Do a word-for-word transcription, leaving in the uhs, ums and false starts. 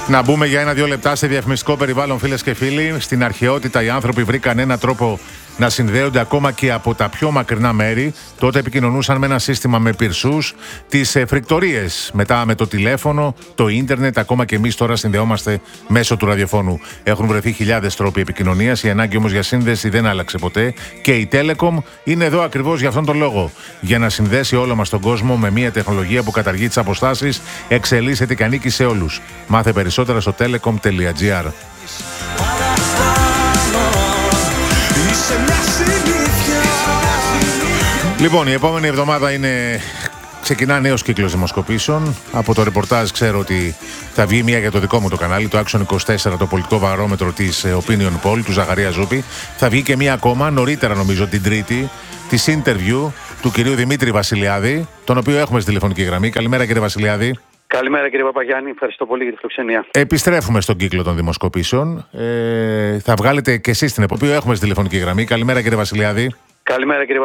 Να μπούμε για ένα-δύο λεπτά σε διαφημιστικό περιβάλλον, φίλες και φίλοι. Στην αρχαιότητα οι άνθρωποι βρήκαν έναν τρόπο να συνδέονται ακόμα και από τα πιο μακρινά μέρη. Τότε επικοινωνούσαν με ένα σύστημα με πυρσούς, τις φρικτορίες. Μετά με το τηλέφωνο, το ίντερνετ, ακόμα και εμείς τώρα συνδεόμαστε μέσω του ραδιοφώνου. Έχουν βρεθεί χιλιάδες τρόποι επικοινωνίας. Η ανάγκη όμως για σύνδεση δεν άλλαξε ποτέ. Και η Telecom είναι εδώ ακριβώς για αυτόν τον λόγο. Για να συνδέσει όλο μας τον κόσμο με μια τεχνολογία που καταργεί τις αποστάσεις, εξελίσσεται και ανήκει σε όλους. Μάθε περισσότερα στο telecom τελεία gr. Λοιπόν, η επόμενη εβδομάδα είναι... ξεκινά νέος κύκλος δημοσκοπήσεων. Από το ρεπορτάζ ξέρω ότι θα βγει μία για το δικό μου το κανάλι, το Action είκοσι τέσσερα, το πολιτικό βαρόμετρο της Opinion Poll, του Ζαχαρία Ζούπη. Θα βγει και μία ακόμα, νωρίτερα νομίζω την Τρίτη, της interview του κυρίου Δημήτρη Βασιλιάδη, τον οποίο έχουμε στη τηλεφωνική γραμμή. Καλημέρα, κύριε Βασιλιάδη. Καλημέρα, κύριε Παπαγιάννη. Ευχαριστώ πολύ για τη φιλοξενία. Επιστρέφουμε στον κύκλο των δημοσκοπήσεων. Ε, θα βγάλετε και εσείς την επόμενη. Έχουμε στη τηλεφωνική γραμμή. Καλημέρα, κύριε Βασιλιάδη. Καλημέρα, κύριε